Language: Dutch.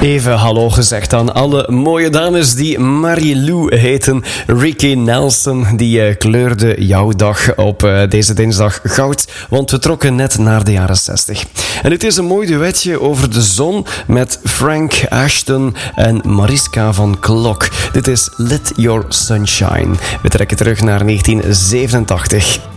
Even hallo gezegd aan alle mooie dames die Marie-Lou heten. Ricky Nelson, die kleurde jouw dag op deze dinsdag goud, want we trokken net naar de jaren 60. En het is een mooi duetje over de zon met Frank Ashton en Mariska van Klok. Dit is Let Your Sunshine. We trekken terug naar 1987.